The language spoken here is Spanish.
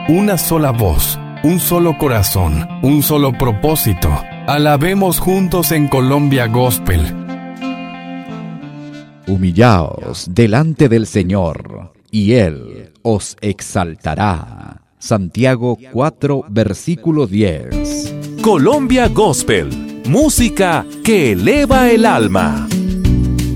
una sola voz, un solo corazón, un solo propósito. Alabemos juntos en Colombia Gospel. Humillaos delante del Señor, y Él os exaltará. Santiago 4, versículo 10. Colombia Gospel, música que eleva el alma.